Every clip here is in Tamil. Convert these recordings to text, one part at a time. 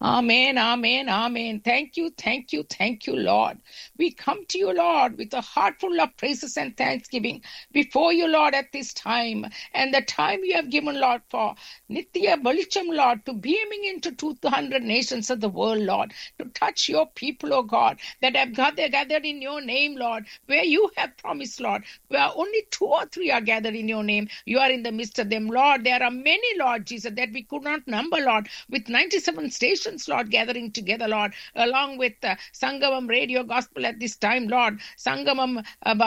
Amen, amen, amen. Thank you, Lord. We come to you, Lord, with a heart full of praises and thanksgiving before you, Lord, at this time and the time you have given, Lord, for Nitya Balicham, Lord, to beaming into 200 nations of the world, Lord, to touch your people, oh God, that have gathered in your name, Lord, where you have promised, Lord, where only 2 or 3 are gathered in your name. You are in the midst of them, Lord. There are many, Lord Jesus, that we could not number, Lord, with 97 stations, Lord, gathering together, Lord, along with Sangamam Radio Gospel at this time, Lord, Sangamam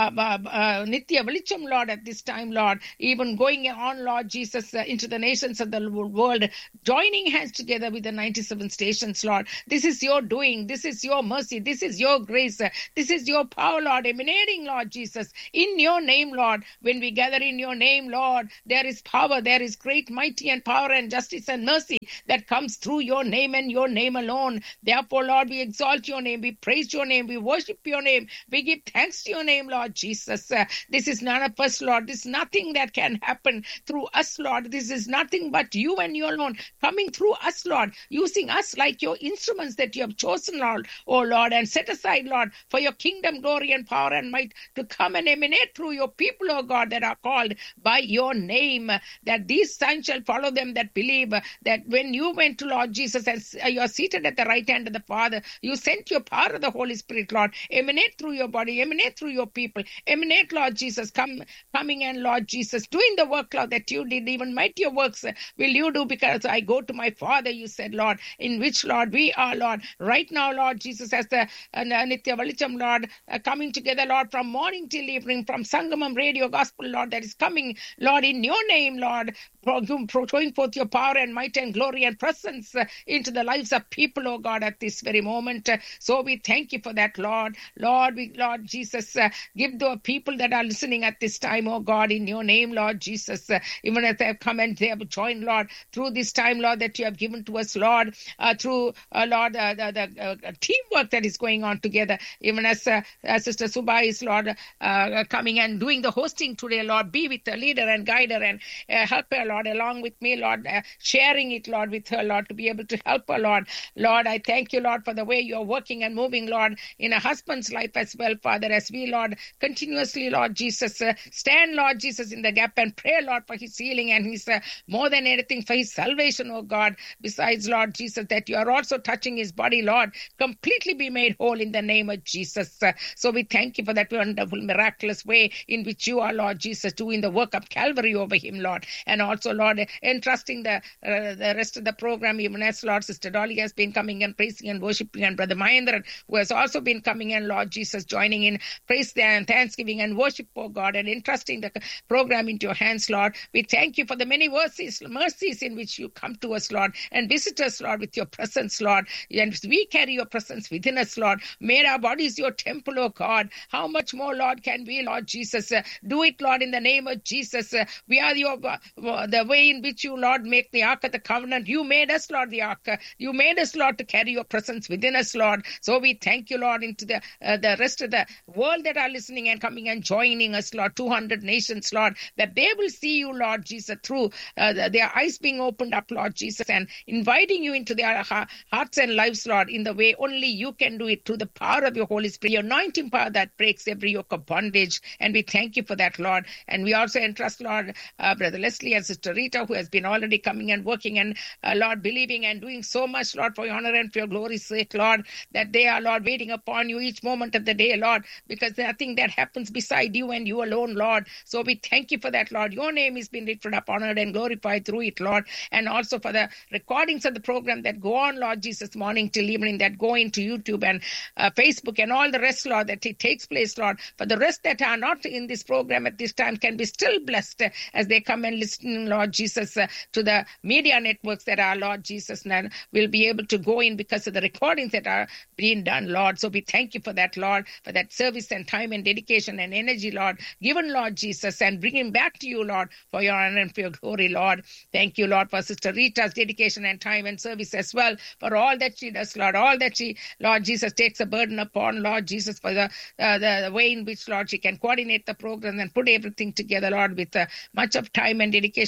Nitya Velicham, Lord, at this time, Lord, even going on, Lord Jesus, into the nations of the world, joining hands together with the 97 stations, Lord. This is your doing. This is your mercy. This is your grace. This is your power, Lord, emanating, Lord Jesus, in your name, Lord. When we gather in your name, Lord, there is power, there is great, mighty, and power and justice and mercy that comes through your name and your name alone. Therefore, Lord, we exalt your name, we praise your name, we worship your name, we give thanks to your name, Lord Jesus. This is none of us, Lord. This is nothing that can happen through us, Lord. This is nothing but you and you alone coming through us, Lord, using us like your instruments that you have chosen, Lord, oh Lord, and set aside, Lord, for your kingdom, glory, and power and might to come and emanate through your people, oh God, that are called by your name, that these signs shall follow them that believe, that when you went to Lord Jesus, as you are seated at the right hand of the Father, you sent your power of the Holy Spirit, Lord, emanate through your body, emanate through your people, emanate, Lord Jesus, coming and Lord Jesus, doing the work, Lord, that you did, even mightier works will you do, because I go to my Father, you said, Lord, in which, Lord, we are, Lord, right now, Lord Jesus, as the Nitya Valicham, Lord, coming together, Lord, from morning till evening, from Sangamam Radio Gospel, Lord, that is coming, Lord, in your name, Lord, showing forth your power and might and glory and presence into the lives of people, oh God, at this very moment. So we thank you for that, Lord. Lord Jesus, give the people that are listening at this time, oh God, in your name, Lord Jesus, even as they have come and they have joined, Lord, through this time, Lord, that you have given to us, Lord, through, Lord, the teamwork that is going on together, even as Sister Subha is, Lord, coming and doing the hosting today, Lord, be with the leader and guide her and help her, Lord, along with me, Lord, sharing it, Lord, with her, Lord, to be able to help her, Lord. Lord, I thank you, Lord, for the way you're working and moving, Lord, in a husband's life as well, Father, as we, Lord, continuously, Lord Jesus, stand, Lord Jesus, in the gap and pray, Lord, for his healing and his, more than anything, for his salvation, oh God. Besides, Lord Jesus, that you are also touching his body, Lord, completely be made whole in the name of Jesus. So we thank you for that wonderful, miraculous way in which you are, Lord Jesus, doing the work of Calvary over him, Lord, and also, Lord, entrusting the rest of the program, even as, Lord, Sister Dolly has been coming and praising and worshiping, and Brother Mahendran, who has also been coming and, Lord Jesus, joining in praise and thanksgiving and worship, oh God, and entrusting the program into your hands, Lord. We thank you for the many mercies in which you come to us, Lord, and visit us, Lord, with your presence, Lord, and we carry your presence within us, Lord. Made our bodies your temple, oh God. How much more, Lord, can we, Lord Jesus, do it, Lord, in the name of Jesus. We are your the way in which you, Lord, make the Ark of the Covenant. You made us, Lord, the Ark. You made us, Lord, to carry your presence within us, Lord. So we thank you, Lord, into the rest of the world that are listening and coming and joining us, Lord, 200 nations, Lord, that they will see you, Lord Jesus, through their eyes being opened up, Lord Jesus, and inviting you into their hearts and lives, Lord, in the way only you can do it, through the power of your Holy Spirit, your anointing power that breaks every yoke of bondage. And we thank you for that, Lord. And we also entrust, Lord, Brother Leslie and Sister Rita, who has been already coming and working and, Lord, believing and doing so much, Lord, for your honor and for your glory's sake, Lord, that they are, Lord, waiting upon you each moment of the day, Lord, because nothing that happens beside you and you alone, Lord. So we thank you for that, Lord. Your name has been lifted up, honored, and glorified through it, Lord. And also for the recordings of the program that go on, Lord Jesus, morning till evening, that go into YouTube and Facebook and all the rest, Lord, that it takes place, Lord. For the rest that are not in this program at this time can be still blessed as they come and listen, Lord Jesus, to the media networks that are, Lord Jesus, and will be able to go in because of the recordings that are being done, Lord. So we thank you for that, Lord, for that service and time and dedication and energy, Lord, given, Lord Jesus, and bring him back to you, Lord, for your honor and for your glory, Lord. Thank you, Lord, for Sister Rita's dedication and time and service as well, for all that she does, Lord, all that she, Lord Jesus, takes a burden upon, Lord Jesus, for the way in which, Lord, she can coordinate the program and put everything together, Lord, with much of time and dedication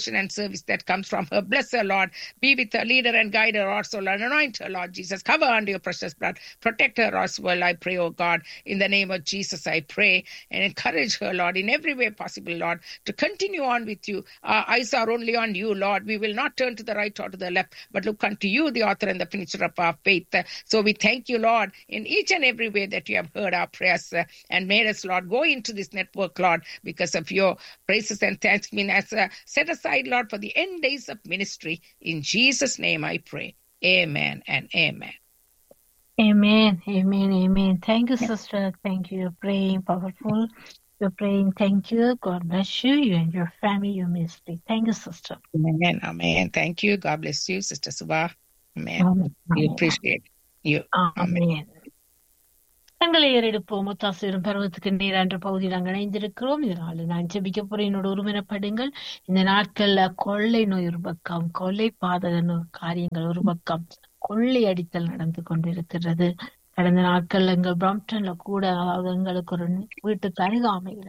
devotion and service that comes from her. Bless her, Lord. Be with her, lead her and guide her also, Lord. Anoint her, Lord Jesus. Cover her under your precious blood. Protect her as well, I pray, oh God. In the name of Jesus, I pray and encourage her, Lord, in every way possible, Lord, to continue on with you. Our eyes are only on you, Lord. We will not turn to the right or to the left, but look unto you, the author and the finisher of our faith. So we thank you, Lord, in each and every way that you have heard our prayers and made us, Lord, go into this network, Lord, because of your praises and thanksgiving as set aside, Lord, for the end days of ministry. In Jesus' name I pray. Amen and amen. Amen, amen, amen. Thank you, sister. Thank you. You're praying powerful. You're praying. Thank you. God bless you, you and your family, your ministry. Thank you, sister. Amen. Amen. Thank you. God bless you, Sister Subha. Amen. Amen. We Amen. appreciate you. Amen. Amen. தங்களை ஏறெடுப்போம் முத்தாசிரும் பருவத்துக்கு நீரான்ற பகுதியில் நாங்கள் இணைந்திருக்கிறோம். இதனால நான் ஜெபிக்க போறேன். என்னோட ஒருமனப்படுங்கள். இந்த நாட்கள்ல கொள்ளை நோய் ஒரு பக்கம், கொள்ளை பாதக காரியங்கள் ஒரு பக்கம், கொள்ளை அடித்தல் நடந்து கொண்டிருக்கிறது. கடந்த நாட்கள்ல எங்கள் பிரம்டன்ல கூட, அதாவது எங்களுக்கு ஒரு வீட்டுக்கு அருகாமையில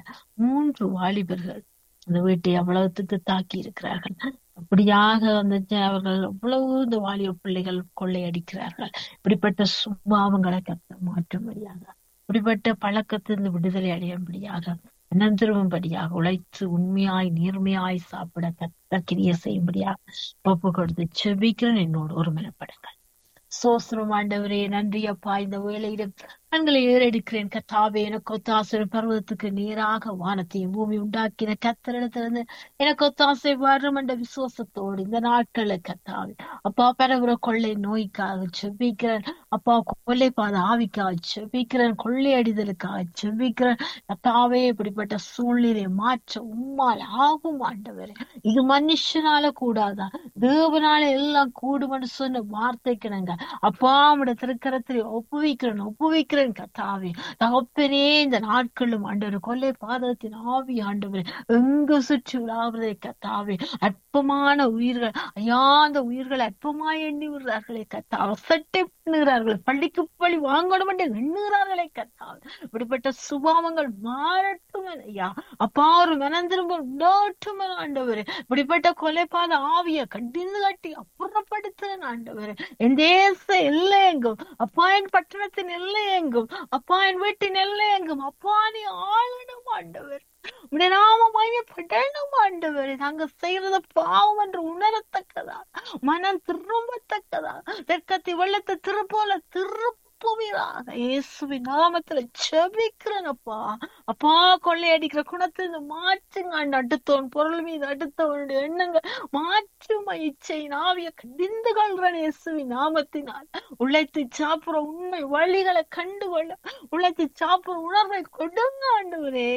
3 வாலிபர்கள் அந்த வீட்டை அவ்வளவுத்துக்கு தாக்கி இருக்கிறார்கள். அப்படியாக அவர்கள் எவ்வளவு இந்த வாலிப பிள்ளைகள் கொள்ளையடிக்கிறார்கள். இப்படிப்பட்ட சுபாவங்களை மாற்றும்படியாக, இப்படிப்பட்ட பழக்கத்திலிருந்து விடுதலை அடையும்படியாக, மனம் திரும்பும்படியாக, உழைத்து உண்மையாய் நேர்மையாய் சாப்பிட கத்த கிரிய செய்யும்படியாக ஒப்பு கொடுத்து செபிக்கிறேன். என்னோடு ஒருமனப்படுங்கள். சோஸ்திரம் ஆண்டவரே, நன்றி அப்பா. இந்த வேளையிலும் கண்களை ஏறெடுக்கிறேன். கத்தாவே, எனக்கு ஒத்தாசை பர்வதத்துக்கு நேராக வானத்தையும் பூமி உண்டாக்கின கத்தரிடத்திலிருந்து எனக்கு ஒத்தாசை வரும் என்ற விசுவாசத்தோடு இந்த நாட்கள்ல கத்தாவே அப்பா பரவுற கொள்ளை நோய்க்காக செபிக்கிறேன். அப்பா கொள்ளை பாத ஆவிக்காக செபிக்கிறேன். கொள்ளையடிதலுக்காக செபிக்கிறேன். கத்தாவே, இப்படிப்பட்ட சூழ்நிலை மாற்ற உம்மால் ஆகும் ஆண்டவரே. இது மனுஷனால கூடாதா, தேவனால எல்லாம் கூடுமென்று சொன்ன வார்த்தைக்கு நாங்க அப்பா உடைய திருக்கரத்திலே ஒப்புவிக்கிறேன் கத்தாவே. தகப்பனே, இந்த நாட்களும் ஆண்டவர் கொள்ளை பாதத்தின் ஆவி ஆண்டவர் எங்கு சுற்றி விழாவதை கத்தாவே. அற்பமான உயிர்கள் ஐயா, அந்த உயிர்கள் அற்பமாய் எண்ணி விடுறார்களே கத்தாவே. சட்டை பண்ணுகிறார்கள், பள்ளிக்கு பள்ளி வாங்கணும் என்று எண்ணுகிறார்களே கத்தாவே. இப்படிப்பட்ட சுபாவங்கள் மாறட்டும் ஐயா. அப்பா, ஒரு மனம் திரும்ப உண்டாட்டும் ஆண்டவர். இப்படிப்பட்ட கொலைப்பாத ஆவிய கண்டிந்து கட்டி அப்புறப்படுத்துறேன் ஆண்டவர். என் தேச எல்லை எங்கும் அப்பா, என் பட்டணத்தின் எல்லை எங்கும் அப்பா, என் வீட்டின் எல்லை எங்கும் அப்பா, நீ ஆளணும் ஆண்டவர். உடைய நாம மகிமைப்படணும் ஆண்டவர். நாங்க செய்யறத பாவம் என்று உணரத்தக்கதா, மனம் திரும்பத்தக்கதா, தெற்கத்தி வெள்ளத்தை திருப்போல திருப்புவீராக இயேசுவின் நாமத்துல செபிக்கிறேன் அப்பா. அப்பா, கொள்ளையடிக்கிற குணத்தை மாற்றுங்க. அடுத்தவன் பொருள் மீது அடுத்தவனுடைய எண்ணங்கள் மாற்றும் இச்சை நாவிய கடிந்து கொள்றேன் இயேசுவின் நாமத்தினால். உழைத்து சாப்பிடுற உண்மை வழிகளை கண்டுகொள்ள, உழைத்து சாப்பிடுற உணர்வை கொடுங்க ஆண்டவரே.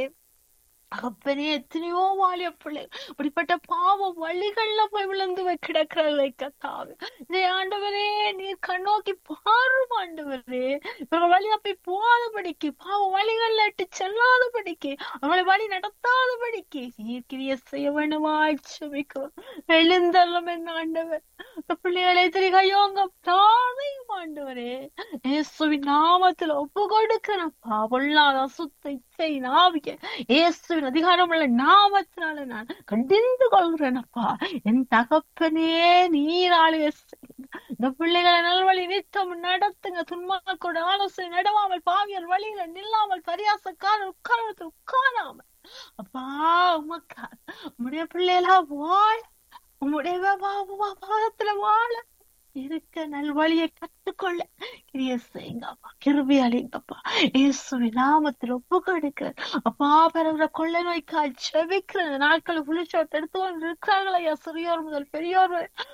அப்பனே, எத்தனையோ வாலிய பிள்ளை இப்படிப்பட்ட பாவ வழிகள்ல போய் விழுந்து கிடக்கிறதை கத்தாவே. இந்த ஆண்டவரே, நீர் கண்ணோக்கி பாரும் ஆண்டவரே. இவர்கள் வழியா போய் போகாதபடிக்கு, பாவ வழிகள்ல இட்டு செல்லாதபடிக்கு, அவளை வழி நடத்தாதபடிக்கு நீர் கிரிய செய்ய வேண்டுமாய் செபிக்கிறோம். எழுந்தல்லும் என்ன ஆண்டவர், பிள்ளைகளை திரிகையோங்க தாதையும் ஆண்டவரே இயேசுவின் நாமத்துல ஒப்பு கொடுக்கிறப்பா. பொல்லாத அசுத்த இச்சை நாவிய இயேசுவின் அதிகாரம் உள்ள நாமத்தினால நான் கண்டிந்து கொள்கிறேன் அப்பா. என் தகப்பனே, நீராளுக இந்த பிள்ளைகளை நல்வழி நித்தம் நடத்துங்க. துன்மார்க்கோட ஆலோசனை நடவாமல், பாவியர் வழியில நில்லாமல், பரியாசக்காரர் உட்காராமல் அப்பா, உமக்கா உம்முடைய பிள்ளைகளா வாழ, உம்முடைய பாதத்துல வாழ இருக்க நல்வழியை கற்றுக்கொள்ள கிரிய செய்யுங்கப்பா. கிருபை அளிங்கப்பா. இயேசுவின் நாமத்தில் ஒப்பு கொடுக்கிறேன் அப்பா. பரவ கொள்ளை நோய்க்கால் செபிக்கிற நாட்களை புளிச்சோட்டு எடுத்து இருக்கிறார்கள் ஐயா. சிறியோர் முதல் பெரியோர்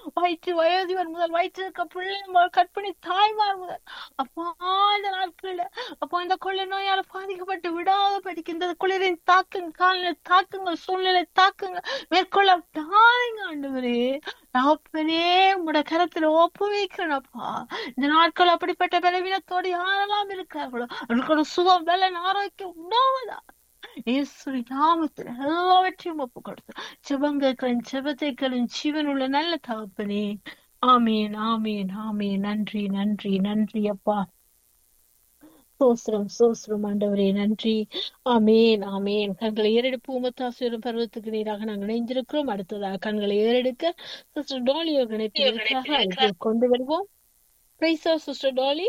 வயதிவர் முதல் வயிற்றிருக்க பிள்ளை கற்பிணி தாய்மார் முதல் அப்பா, இந்த நாட்கள்ல அப்பா இந்த கொள்ளை நோயால பாதிக்கப்பட்டு விடாத படிக்க இந்த குளிரின் தாக்குங்க, காலநிலை தாக்குங்க, சூழ்நிலை தாக்குங்க, மேற்கொள்ள தாங்க ஆண்டவரே. தகப்பனே, உங்களோட கரத்துல ஒப்புவிக்கிறேன்ப்பா. இந்த நாட்கள் அப்படிப்பட்ட பலவீனத்தோடு யாரெல்லாம் இருக்கிறார்களோ அவர்களுக்கு சுகம், பலன், ஆரோக்கியம் உண்டாவதா இயேசுவின் நாமத்துல எல்லாவற்றையும் ஒப்பு கொடுத்து செபங்களும் செபத்தைகளும் ஜீவன் உள்ள நல்ல தகப்பனே. ஆமீன், ஆமீன், ஆமீன். நன்றி, நன்றி, நன்றி அப்பா. சோஸ்திரம் சோஸ்திரம் ஆண்டவரே நன்றி. ஆமேன் ஆமேன். கண்களை ஏறெடுப்பு உமத்தாசிரும் பருவத்துக்கு நேராக நாங்கள் இணைந்திருக்கிறோம். அடுத்ததாக கண்களை ஏறெடுக்க சிஸ்டர் டாலி இணைப்பில் இருக்கிறாக அழைத்து கொண்டு வருவோம். Price sister tally.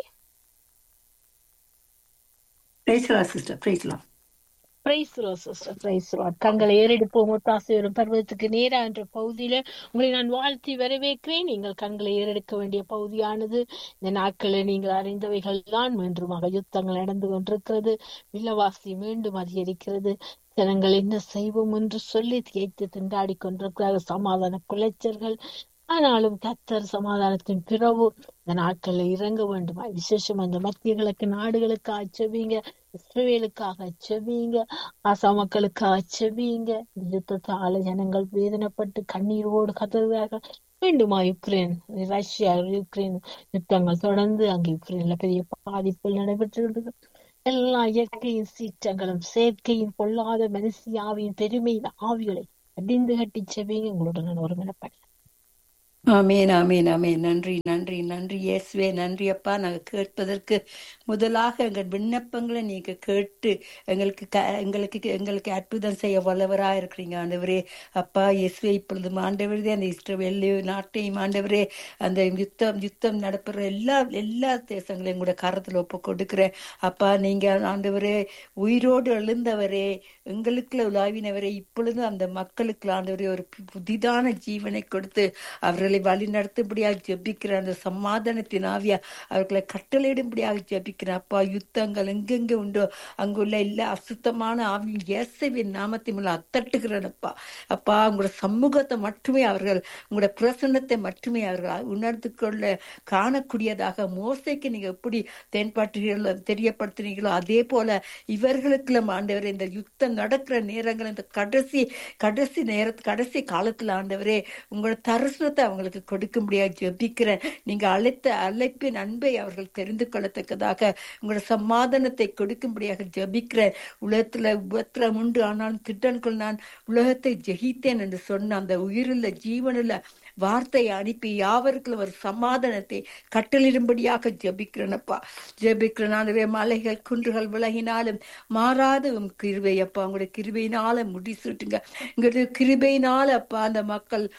சிஸ்டர் பிரைஸ்லாம். கண்களை ஏறெடுப்போம் ஒத்தாசையோரும் பருவத்துக்கு நேரா என்ற பகுதியில உங்களை நான் வாழ்த்தி வரவேற்கிறேன். நீங்கள் கண்களை ஏறெடுக்க வேண்டிய பகுதியானது இந்த நாட்களில் நீங்கள் அறிந்தவைகள் தான். மீண்டுமாக யுத்தங்கள் நடந்து கொண்டிருக்கிறது. விலைவாசி மீண்டும் அதிகரிக்கிறது. ஜனங்கள் என்ன செய்வோம் என்று சொல்லி திகைத்து திண்டாடி கொண்டிருக்கிறார்கள். சமாதான குலைச்சல்கள். ஆனாலும் கர்த்தர் சமாதானத்தின் பிறகு இந்த நாட்களில் இறங்க வேண்டுமா? விசேஷம் அந்த மத்திய கிழக்கு நாடுகளுக்கு அச்சபிங்க, இஸ்ரேலுக்காக அச்சபிங்க, ஆசா மக்களுக்காக அச்சபிங்க. இந்த யுத்தத்தால ஜனங்கள் வேதனைப்பட்டு கண்ணீரோடு கதறுகிறார்கள். மீண்டுமா யுக்ரைன், ரஷ்யா யுக்ரைன் யுத்தங்கள் தொடர்ந்து அங்கு யுக்ரைன்ல பெரிய பாதிப்புகள் நடைபெற்று எல்லா இயற்கையின் சீற்றங்களும் செயற்கையின் பொல்லாத மனுஷியாவின் பெருமையின் ஆவிகளை அடிந்து கட்டி செவிங்க. உங்களோட நான் ஒருமனப்பட்டேன். ஆமேன் ஆமேன் ஆமேன். நன்றி நன்றி நன்றி இயேசுவே. நன்றி அப்பா. நாங்கள் கேட்பதற்கு முதலாக எங்கள் விண்ணப்பங்களை நீங்க கேட்டு எங்களுக்கு அற்புதம் செய்ய வல்லவரா இருக்கிறீங்க ஆண்டவரே. அப்பா இயேசுவே, இப்பொழுது ஆண்டவரே அந்த இஸ்ரவேல் நாட்டையும் ஆண்டவரே அந்த யுத்தம் நடப்புற எல்லா தேசங்களையும் கூட கரத்துல ஒப்பு கொடுக்கிறேன் அப்பா. நீங்க ஆண்டவரே உயிரோடு எழுந்தவரே, எங்களுக்குள்ள உலாவினவரே, இப்பொழுது அந்த மக்களுக்கு ஆண்டவரே ஒரு புதிதான ஜீவனை கொடுத்து அவர்களை வழி நடத்தும்படியாக ஜெபிக்கிற அந்த சமாதானத்தின் ஆவியா அவர்களை கட்டளையிடும்படியாக ஜெபிக்கிறேன் அப்பா. யுத்தங்கள் எங்கெங்க உண்டோ அங்குள்ள எல்லா அசுத்தமான ஆவியும் இயேசுவின் நாமத்தின் மூலம் அத்தட்டுகிறேன் அப்பா. அப்பா உங்களோட சமூகத்தை மட்டுமே அவர்கள், உங்களோட பிரசன்னத்தை மட்டுமே அவர்கள் உணர்ந்து கொள்ள காணக்கூடியதாக மோசைக்கு நீங்க எப்படி தெரியப்படுத்துறீங்களோ அதே போல இவர்களுக்குள்ள ஆண்டவரே இந்த யுத்தம் நடக்கிற நேரங்கள், இந்த கடைசி நேரத்து கடைசி காலத்துல ஆண்டவரே உங்களோட தரிசனத்தை அவங்களுக்கு கொடுக்க முடியாது ஜெபிக்கிறேன். நீங்க அழைப்பின் அன்பை அவர்கள் தெரிந்து கொள்ளத்தக்கதாக உங்களோட சமாதானத்தை கொடுக்கும்படியாக ஜெபிக்கிறேன். உலகத்துல உபத்திரம் உண்டு, ஆனாலும் திட்டன்குள் நான் உலகத்தை ஜெயித்தேன் என்று சொன்ன அந்த உயிருள்ள ஜீவனுள்ள வார்த்தையை அனுப்பி யாவருக்குள்ள ஒரு சமாதானத்தை கட்டளிடும்படியாக ஜெபிக்கிறேனப்பா. ஜெபிக்கிறேன். மலைகள் குன்றுகள் விலகினாலும் மாறாத கிருபை அப்பா. உங்களுடைய கிருபையினால முடிசூட்டுங்க. உங்களுடைய கிருபையினால அப்பா அந்த மக்கள்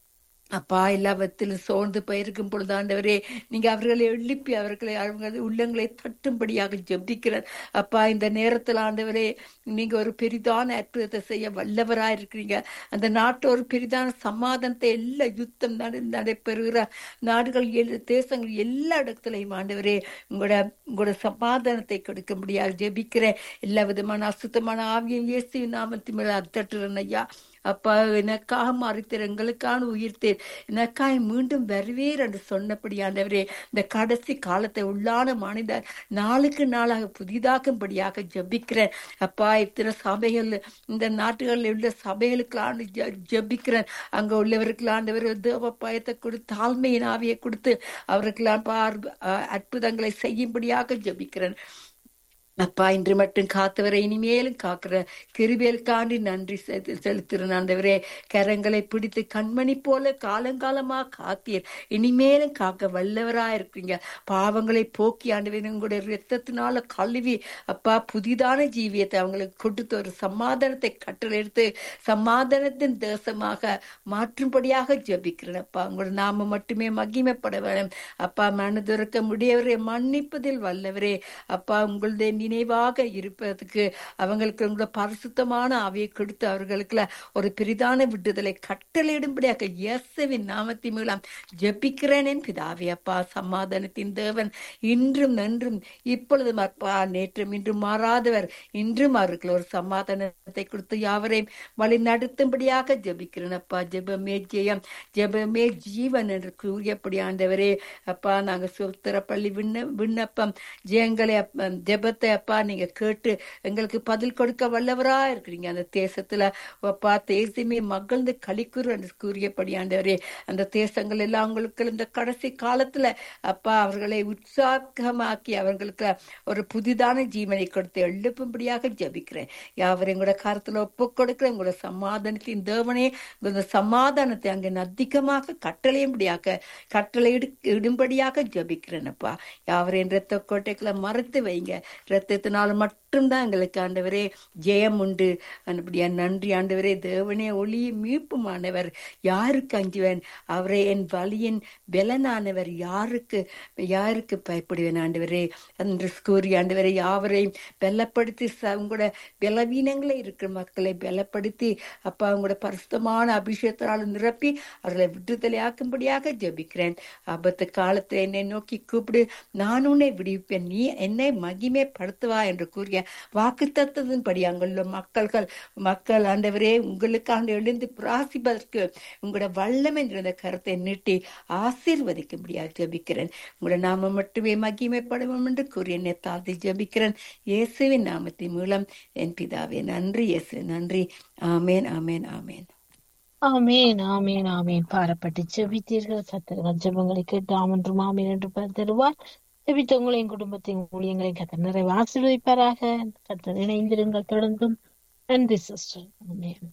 அப்பா எல்லாவற்றிலும் சோர்ந்து போயிருக்கும் பொழுது ஆண்டவரே நீங்க அவர்களை எழுப்பி அவங்க உள்ளங்களை தட்டும்படியாக ஜெபிக்கிறார் அப்பா. இந்த நேரத்தில் ஆண்டவரே நீங்க ஒரு பெரிதான அற்புதத்தை செய்ய வல்லவரா இருக்கிறீங்க. அந்த நாட்டு ஒரு பெரிதான சமாதானத்தை எல்லா யுத்தம் நடைபெறுகிற நாடுகள் தேசங்கள் எல்லா இடத்துலையும் ஆண்டவரே உங்களோட சமாதானத்தை கொடுக்க முடியாது ஜெபிக்கிறேன். எல்லா விதமான அசுத்தமான ஆவியும் இயேசுவின் நாமத்தின் மேல அத்தட்டுறேன் ஐயா. அப்பா எனக்காக மறித்தீர், எங்களுக்கான உயிர்த்தீர், எனக்காக மீண்டும் வருவீர் என்று சொன்னபடி ஆண்டவரே இந்த கடைசி காலத்தை உள்ளான மனிதர் நாளுக்கு நாளாக புதிதாக்கும்படியாக ஜெபிக்கிறேன் அப்பா. இத்தனை சபைகள் இந்த நாட்டுகளில் உள்ள சபைகளுக்கு ஜெபிக்கிறேன். அங்க உள்ளவருக்கு ஆண்டவர் தேவ பயத்தை கொடுத்து தாழ்மையின் ஆவியை கொடுத்து அவர்களுக்கு அற்புதங்களை செய்யும்படியாக ஜெபிக்கிறேன் அப்பா. இன்று மட்டும் காத்தவரை இனிமேலும் காக்கிற கிருபைகளுக்காண்டி நன்றி செலுத்துறேன் ஆண்டவரே. கரங்களை பிடித்து கண்மணி போல காலங்காலமா காத்தீர், இனிமேலும் காக்க வல்லவரா இருக்கீங்க. பாவங்களை போக்கி ஆண்டவரே உங்களுடைய ரத்தத்தினால கழுவி அப்பா புதிதான ஜீவியத்தை அவங்களுக்கு கொடுத்து ஒரு சமாதானத்தை கட்டளை எடுத்து சமாதானத்தின் தேசமாக மாற்றும்படியாக ஜெபிக்கிறேன் அப்பா. உங்களோட நாம மட்டுமே மகிமைப்பட வேணும் அப்பா. மனதுறக்க முடியவரே, மன்னிப்பதில் வல்லவரே அப்பா. உங்களுடைய நினைவாக இருப்பதற்கு அவங்களுக்கு உங்களோட பரிசுத்தமான ஆவியை கொடுத்து அவர்களுக்குள்ள ஒரு பெரிதான விடுதலை கட்டளையிடும்படியாக இயேசுவின் நாமத்தின் மூலம் ஜெபிக்கிறேன் என் பிதாவே அப்பா. சமாதானத்தின் தேவன் இன்றும் நன்றும் இப்பொழுதும் அப்பா, நேற்றும் இன்றும் மாறாதவர், இன்றும் அவர்கள் ஒரு சமாதானத்தை கொடுத்து யாவரையும் வழி நடத்தும்படியாக ஜெபிக்கிறேன் அப்பா. ஜெபமே ஜெயம், ஜெபமே ஜீவன் என்று கூறியபடி ஆண்டவரே அப்பா. நாங்க சுத்திர பள்ளி விண்ணப்பம் ஜெயங்களை ஜெபத்தை அப்பா நீங்க கேட்டு எங்களுக்கு பதில் கொடுக்க வல்லவரா இருக்கிறீங்க. அந்த தேசத்துல அப்பா தேசமே மகிழ்ந்து களிக்கூறு என்று கூறியபடி ஆண்டவரே, அந்த தேசங்கள் எல்லாம் உங்களுக்கு இந்த கடைசி காலத்துல அப்பா அவர்களை உற்சாகமாக்கி அவர்களுக்கு ஒரு புதிதான ஜீவனை கொடுத்து எழுப்பும்படியாக ஜபிக்கிறேன். யாவரையும் கூட கருத்துல ஒப்பு கொடுக்கிறேன். உங்களோட சமாதானத்தின் தேவனே, இந்த சமாதானத்தை அங்கே அதிகமாக கட்டளை இடும்படியாக ஜபிக்கிறேன் அப்பா. யாவரையும் இரத்த கோட்டைகளை மறைத்து வைங்க. இரத்தத்தினால் மட்டும்தான் எங்களுக்கு ஆண்டவரே ஜெயம் உண்டு. அப்படியா நன்றி ஆண்டவரே. தேவனே ஒளியை மீட்புமானவர், யாருக்கு அஞ்சுவேன்? அவரே என் வலியின் பலனானவர், யாருக்கு பயப்படுவேன் ஆண்டவரே என்று கூறி ஆண்டவரே யாவரையும் பலப்படுத்தி உங்களோட பலவீனங்களே இருக்கிற மக்களை பலப்படுத்தி அப்பா உங்களோட பரிசுத்தமான அபிஷேகத்தால் நிரப்பி அவர்களை விடுதலையாக்கும்படியாக ஜபிக்கிறேன். ஆபத்து காலத்தில் என்னை நோக்கி கூப்பிடு, நான் உன்னை விடுவிப்பேன், நீ என்னை மகிமைப்படுத்துவா என்று கூறிய வாக்கு தத்துவத்தின்படி அங்குள்ள மக்கள் ஆண்டவரே உங்களுக்காக எழுந்து பிராசிப்பதற்கு உங்களோட வல்லமை என்ற கருத்தை நீட்டி ஆசீர்வதிக்கும்படியாக ஜபிக்கிறேன். உங்களோட நாம மட்டுமே மகிமைப்படுவோம் என்று கூறி என்னை தாழ்த்தி ஜபிக்கிறேன் இயேசுவின் நாமத்தின் மூலம் என் பிதாவே. நன்றி இயேசு, நன்றி. ஆமேன், ஆமேன், ஆமேன். ஆமேன், ஆமேன், ஆமேன். பாரப்பட்டு ஜெபித்தீர்கள். கர்த்தர் ஜெபங்களை கேட்டு ஆமென்றும் ஆமேன் என்று தருவார். ஜெபித்த உங்களையும் குடும்பத்தையும் ஊழியங்களையும் கர்த்தர் நிறைவு ஆசீர்வதிப்பாராக. கர்த்தர் இணைந்திருங்கள் தொடர்ந்தும். நன்றி சிஸ்டர். ஆமேன்,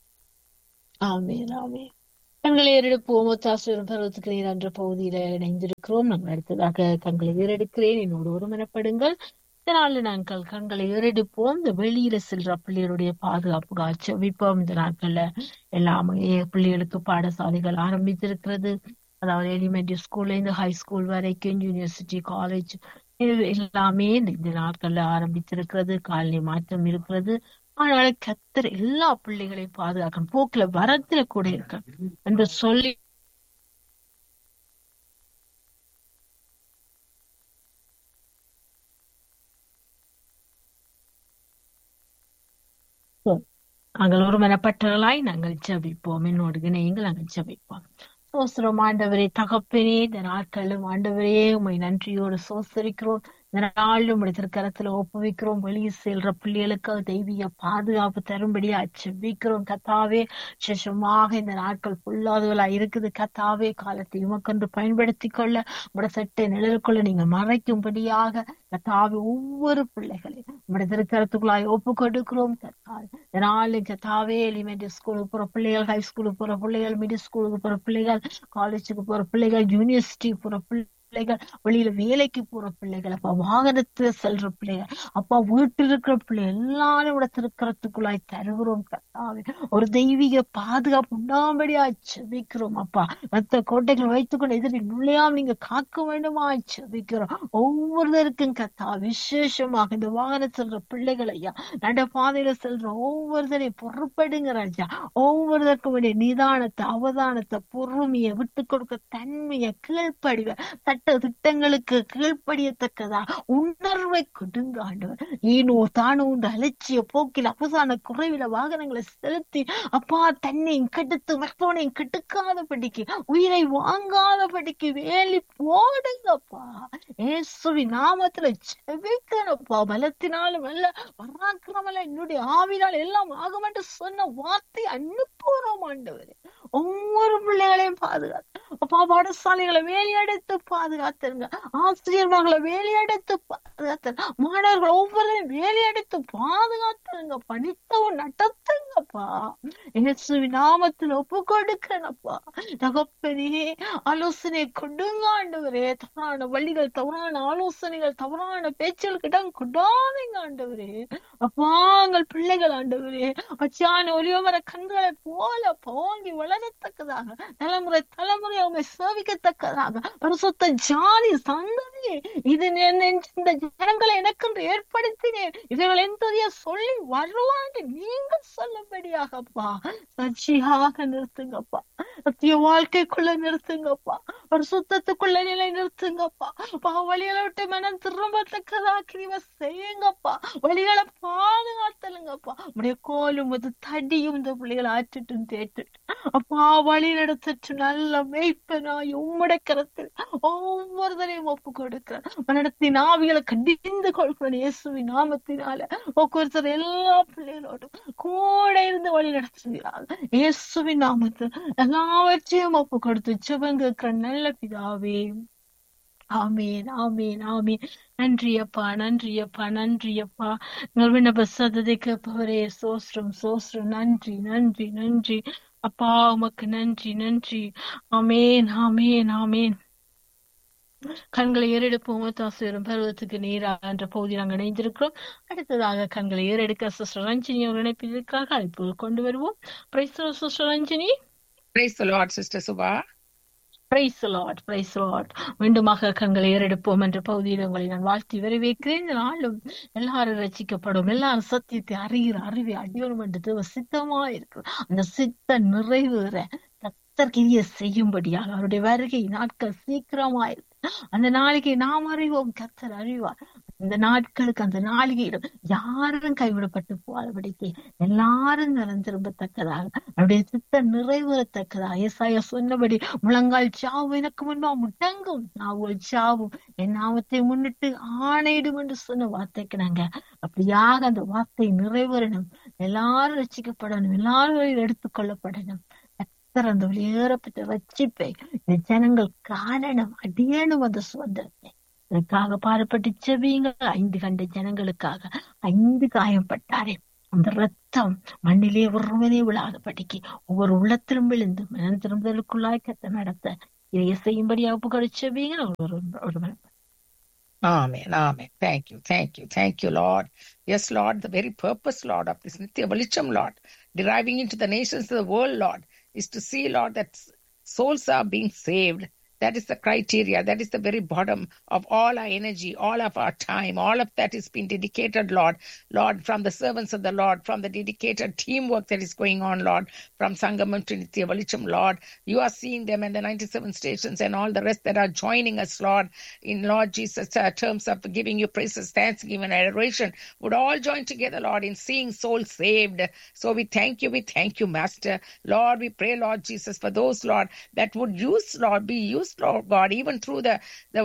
ஆமேன், ஆமேன். கண்களை ஏறெடுப்போம். ஒத்தாசுரம் பருவத்துக்கு நீர் என்ற பகுதியில இணைந்திருக்கிறோம். நாங்கள் அடுத்ததாக கண்களை ஏறெடுக்கிறேன், என்னோடு ஒருமனப்படுங்கள். இதனால நாங்கள் கண்களை ஏறெடுப்போம். இந்த வெளியில செல்ற பிள்ளைகளுடைய பாதுகாப்புக்காக ஜெபிப்போம். இந்த நாட்கள்ல எல்லாமே பிள்ளைகளுக்கு பாடசாலைகள் ஆரம்பித்திருக்கிறது. அதாவது எலிமெண்டரி ஸ்கூல்ல இருந்து ஹை ஸ்கூல் வரைக்கும் யூனிவர்சிட்டி காலேஜ் எல்லாமே இந்த நாட்கள்ல ஆரம்பித்திருக்கிறது. காலனி மாற்றம் இருக்கிறது. ஆனால் கர்த்தர் எல்லா பிள்ளைகளையும் பாதுகாக்கணும். போக்குல வரத்துல கூட இருக்க என்று சொல்லி நாங்கள் ஒருமனப்பட்டவர்களாய் நாங்கள் ஜெபிப்போம். என்னோடு இணையுங்கள், நாங்கள் ஜெபிப்போம். சோஸ்திரம் ஆண்டவரே, தகப்பனே, இந்த நாட்களும் ஆண்டவரே உம்மை நன்றியோடு சோஸ்தரிக்கிறோம். இந்த நாளும் திருக்கரத்துல ஒப்புவிக்கிறோம். வெளியே செல்ற பிள்ளைகளுக்கு தெய்வீக பாதுகாப்பு தரும்படியா ஜெபிக்கிறோம். கத்தாவே, விசேஷமாக இந்த நாட்கள் பொல்லாதவளா இருக்குது. கத்தாவே, காலத்தை உமக்கென்று பயன்படுத்தி கொள்ள உங்களோட சட்டை நிழலுக்குள்ள நீங்க மறைக்கும்படியாக கத்தாவே ஒவ்வொரு பிள்ளைகளையும் உங்களோட திருக்கரத்துக்குள்ளாய் ஒப்பு கொடுக்கிறோம். கத்தாவே, இந்த நாளு கத்தாவே எலிமெண்டரி ஸ்கூலுக்கு போற பிள்ளைகள், ஹை ஸ்கூலுக்கு போற பிள்ளைகள், மிடில் ஸ்கூலுக்கு போற பிள்ளைகள், காலேஜுக்கு போற பிள்ளைகள், யூனிவர்சிட்டி போற பிள்ளைகள், வெளியில வேலைக்கு போற பிள்ளைகள், அப்பா வாகனத்துல செல்ற பிள்ளைகள், அப்பா வீட்டில் இருக்கிற பிள்ளைகள் எல்லாரும் கூட திருக்கரத்துக்குள்ளாய் தருகிறோம். கர்த்தாவே, ஒரு தெய்வீக பாதுகாப்பு உண்டாம்படியா ஜெபிக்கிறோம். அப்பா மத்த கோட்டைகள் வைத்துக்கொண்டு எதிரி நுழையாம நீங்க காக்க வேண்டுமா ஜெபிக்கிறோம். ஒவ்வொருத்தருக்கும் கர்த்தா விசேஷமாக இந்த வாகனம் செல்ற பிள்ளைகள் ஐயா, நடப்பாதையில செல்ற ஒவ்வொருத்தரையும் பொறுப்படுங்க ராஜா. ஒவ்வொருத்தருக்கும் வேண்டிய நிதானத்தை, அவதானத்தை, பொறுமையை, விட்டு கொடுக்க தன்மையை, கீழ்ப்படிவை, சட்ட திட்டங்களுக்கு கீழ்ப்படியத்தக்கதா உணர்வை கொடுங்க ஆண்டவர். ஈனோ தானோ உண்டு அலட்சிய போக்கில் அவசான குறைவில வாகனங்களை செலுத்தி அப்பா தன்னையும் கெடுத்து மற்றவனையும் கெடுக்காதபடிக்கு, உயிரை வாங்காதபடிக்கு வேலி போடுங்கப்பா. இயேசுவின் நாமத்துல ஜெபிக்கிறப்பா. பலத்தினாலும் அல்ல, பராக்கிரமல என்னுடைய ஆவினால் எல்லாம் ஆகும் என்று சொன்ன வார்த்தை அனுப்புறோம் ஆண்டவரே. ஒவ்வொரு பிள்ளைகளையும் பாதுகாத்து அப்பா, பாடசாலைகளை வேலையடைத்து பாதுகாத்துருங்க. ஆசிரியர்களை வேலையடைத்து பாதுகாத்துருங்க. மாணவர்கள் ஒவ்வொருவரையும் வேலையடைத்து பாதுகாத்துருங்க. படித்தவன் நடத்துங்கப்பா. இயேசுவின் நாமத்தில் ஒப்பு கொடுக்கிறேனப்பா. தகப்பனே, ஆலோசனை கொடுங்க ஆண்டவரே. தவறான வழிகள், தவறான ஆலோசனைகள், தவறான பேச்சுகளுக்கு இடம் கொடாதீங்க ஆண்டவரே. அப்பா, எங்கள் பிள்ளைகள் ஆண்டவரே அச்சான ஒளிவர கண்களை போல போங்கி வளரத்தக்கதாக, தலைமுறை உண்மை சேவிக்கத்தக்கதாக, பரிசுத்த ஜாதி சந்ததி இது இந்த ஜனங்களை எனக்கென்று ஏற்படுத்தினேன், இவர்கள் என்பதைய சொல்லி வருவாங்க நீங்க சொல்லும்படியாகப்பா சர்ச்சையாக நிறுத்துங்கப்பா. சத்திய வாழ்க்கைக்குள்ள நிறுத்துங்கப்பா. பரிசுத்தத்துக்குள்ள நிலை நிறுத்துங்கப்பா. வழிகளை விட்டு மனம் திரும்பத்தக்கதா கிரிவ செய்யுங்கப்பா. வழிகளை பாதுகாத்தலுங்கப்பா. உடைய கோலும் அது தடியும் இந்த பிள்ளைகளை ஆற்றிட்டும் தேட்டுட்டு அப்பா வழி நடத்தட்டு நல்ல மேய்ப்பனாய் உம்முடைய கரத்தில் ஒவ்வொருத்தரையும் ஒப்பு கொடுக்க இருக்கிறார். மரணத்தின் ஆவிகளை கடிந்து கொள்கிறேன் இயேசுவின் நாமத்தினால. ஒவ்வொருத்தர் எல்லா பிள்ளைகளோடும் கூட இருந்து வழி நடத்துகிறார் இயேசுவின் நாமத்தில். எல்லாவற்றையும் ஒப்பு கொடுத்து ஜெபம் கேட்கிற நல்ல பிதாவே. ஆமீன், ஆமீன், ஆமீன். நன்றி அப்பா, நன்றி அப்பா, நன்றி அப்பா. எங்கள் விண்ணப்ப சத்தத்தை கேட்பவரே சோஸ்ரம், சோஸ்ரம். நன்றி, நன்றி, நன்றி அப்பா, உமக்கு நன்றி, நன்றி. ஆமேன், ஆமேன், ஆமேன். கண்களை ஏறெடுப்போம். தாசுரம் பருவத்துக்கு நேராக என்ற பகுதி நாங்கள் இணைந்திருக்கிறோம். அடுத்ததாக கண்களை ஏறெடுக்க சிஸ்டர் ரஞ்சினி அவர் இணைப்பிற்காக அழைப்பு கொண்டு வருவோம். Praise the Lord sister Ranjini. Praise the Lord, Sister Subha. Praise the Lord, praise the Lord. மீண்டுமாக கண்களை ஏறெடுப்போம் என்ற பகுதியில் உங்களை நான் வாழ்த்தி வரவேற்கிறேன். இந்த நாளும் எல்லாரும் ரசிக்கப்படும், எல்லாரும் சத்தியத்தை அறிகிற அறிவை அடியோரும் என்று சித்தமா இருக்கு. அந்த சித்த நிறைவேற கர்த்தர் கிரியை செய்யும்படியாக அவருடைய வருகை நாட்கள் சீக்கிரமா இருக்கு. அந்த நாளிகை நாம் அறிவோம், கர்த்தர் அறிவார். அந்த நாட்களுக்கு அந்த நாளிகையிடம் யாரும் கைவிடப்பட்டு போகாதபடிக்கு எல்லாரும் நலம் திரும்பத்தக்கதாக அவருடைய சித்த நிறைவேறத்தக்கதாக ஏசாயா சொன்னபடி முழங்கால் சாவு எனக்கு முன்பா முடங்கும், நாவுகள் சாவும் என் நாமத்தை முன்னிட்டு ஆணையிடும் என்று சொன்ன வார்த்தைக்கு நாங்க அப்படியாக அந்த வார்த்தை நிறைவேறணும். எல்லாரும் ரசிக்கப்படணும், எல்லாரும் எடுத்துக்கொள்ளப்படணும். அந்த வெளியேறப்பட்ட ரட்சிப்பை இந்த ஜனங்கள் காணணும், அடியணும் அந்த சுதந்திரத்தை. அதற்காக பாடுபட்டு செவியுங்க. 5 கண்ட ஜனங்களுக்காக 5 காயப்பட்டாரே, அந்த ரத்தம் மண்ணிலே ஒருவனே விழாதபடிக்கு ஒவ்வொரு உள்ளத்திலும் விழுந்து மனம் திரும்புதலுக்குள்ளாய் கத்த நடத்த இதைய செய்யும்படியாக புகழ் செவியுங்க. ஒரு Amen, amen. Thank you, thank you, thank you, Lord. Yes, Lord, the very purpose, Lord, of this Nitya Velicham, Lord, deriving into the nations of the world, Lord, is to see, Lord, that souls are being saved. That is the criteria. That is the very bottom of all our energy, all of our time, all of that is being dedicated, Lord. Lord, from the servants of the Lord, from the dedicated teamwork that is going on, Lord, from Sangamam to Nitya Velicham, Lord. You are seeing them and the 97 stations and all the rest that are joining us, Lord, in Lord Jesus, terms of giving you praises, thanksgiving, and adoration, would all join together, Lord, in seeing souls saved. So we thank you, Master. Lord, we pray, Lord Jesus, for those, Lord, that would use, Lord, be used, Lord God, even through the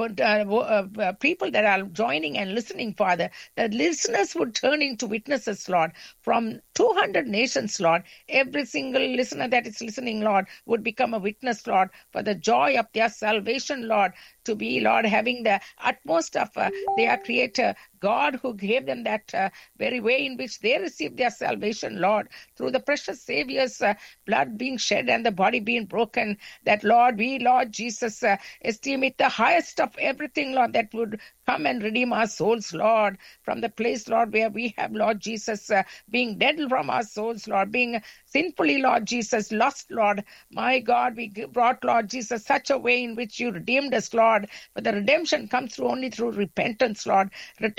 people that are joining and listening, Father, that listeners would turn into witnesses, Lord, from 200 nations, Lord. Every single listener that is listening, Lord, would become a witness, Lord, for the joy of their salvation, Lord, to be, Lord, having the utmost of their Creator, God, who gave them that very way in which they received their salvation, Lord, through the precious Savior's blood being shed and the body being broken, that, Lord, we, Lord Jesus, esteem it the highest of everything, Lord, that would come and redeem our souls, Lord, from the place, Lord, where we have, Lord Jesus, being dead from our souls, Lord, being sinfully, Lord Jesus, lost, Lord. My God, we brought, Lord Jesus, such a way in which you redeemed us, Lord. But the redemption comes through only through repentance, Lord.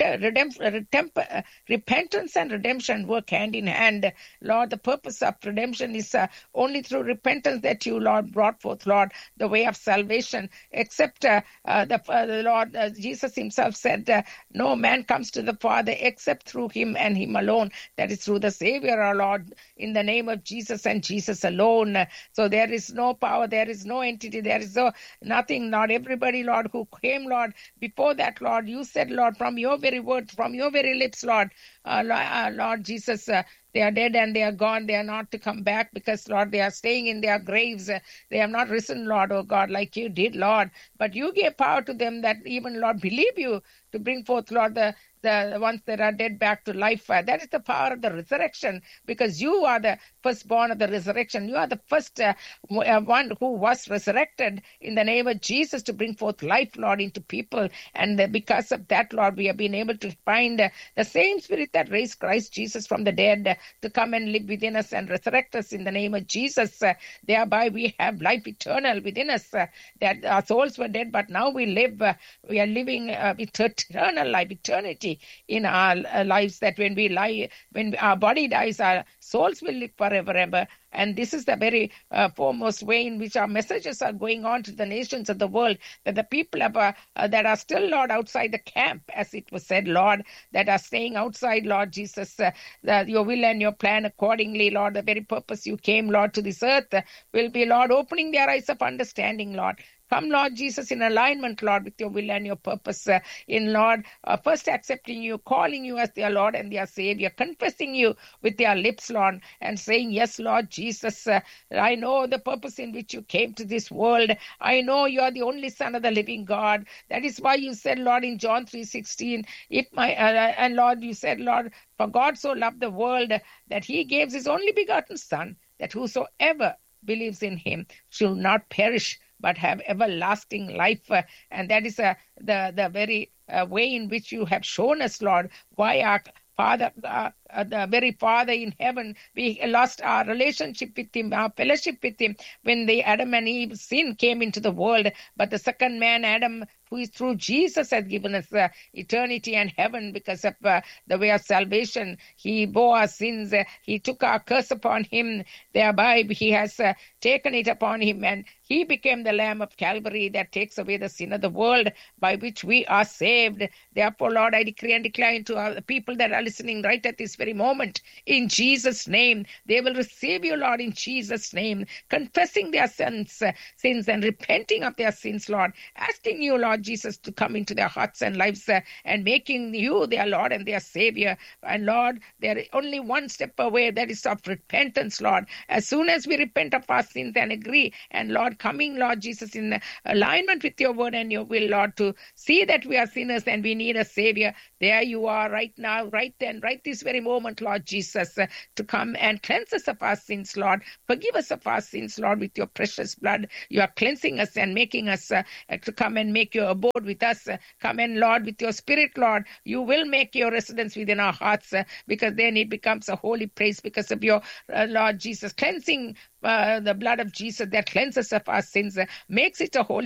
Repentance and redemption work hand in hand. Lord, the purpose of redemption is only through repentance that you, Lord, brought forth, Lord, the way of salvation. Except the Lord Jesus himself said, no man comes to the Father except through him and him alone. That is through the Savior, our Lord, in the name of Jesus and Jesus alone. So there is no power, there is no entity, there is nothing, Lord. Everybody, Lord, who came, Lord, before that, Lord, you said, Lord, from your very words, from your very lips, Lord, Lord Jesus, they are dead and they are gone. They are not to come back because, Lord, they are staying in their graves. They have not risen, Lord, oh God, like you did, Lord. But you gave power to them that even, Lord, believe you to bring forth, Lord, the ones that are dead back to life. That is the power of the resurrection, because you are the firstborn of the resurrection. You are the first one who was resurrected in the name of Jesus to bring forth life, Lord, into people. And because of that, Lord, we have been able to find the same Spirit that raised Christ Jesus from the dead to come and live within us and resurrect us in the name of Jesus. Thereby we have life eternal within us, that our souls were dead, but now we live. We are living eternal life, eternity in our lives, that when our body dies, our souls will live forever ever. And this is the very foremost way in which our messages are going on to the nations of the world, that the people that are still, Lord, outside the camp, as it was said, Lord, that are staying outside, Lord Jesus, your will and your plan accordingly, Lord, the very purpose you came, Lord, to this earth will be, Lord, opening their eyes of understanding, Lord, come, Lord Jesus, in alignment, Lord, with your will and your purpose. In Lord, first accepting you, calling you as their Lord and their Savior, confessing you with their lips, Lord, and saying, yes, Lord Jesus, I know the purpose in which you came to this world. I know you are the only Son of the living God. That is why you said, Lord, in John 3:16, and Lord, you said, Lord, for God so loved the world that he gave his only begotten Son, that whosoever believes in him shall not perish but have everlasting life. And that is the very way in which you have shown us, Lord, why our Father, the very Father in heaven, we lost our relationship with him, our fellowship with him, when the Adam and Eve sin came into the world. But the second man, Adam, who is through Jesus, has given us eternity and heaven because of the way of salvation. He bore our sins. He took our curse upon him. Thereby he has taken it upon him, and he became the Lamb of Calvary that takes away the sin of the world, by which we are saved. Therefore, Lord, I decree and declare to the people that are listening right at this very moment, in Jesus' name, they will receive you, Lord, in Jesus' name, confessing their sins and repenting of their sins, Lord, asking you, Lord Jesus, to come into their hearts and lives and making you their Lord and their Savior. And Lord, there is only one step away, that is of repentance, Lord. As soon as we repent of our sins and agree, and Lord, coming, Lord Jesus, in alignment with your word and your will, Lord, to see that we are sinners and we need a Savior, there you are right now, right then, right this very moment, Lord Jesus, to come and cleanse us of our sins, Lord. Forgive us of our sins, Lord, with your precious blood. You are cleansing us and making us to come and make your abode with us. Come in, Lord, with your Spirit, Lord. You will make your residence within our hearts because then it becomes a holy place because of your, Lord Jesus, cleansing the blood of Jesus that cleanses of our sins, makes it a holy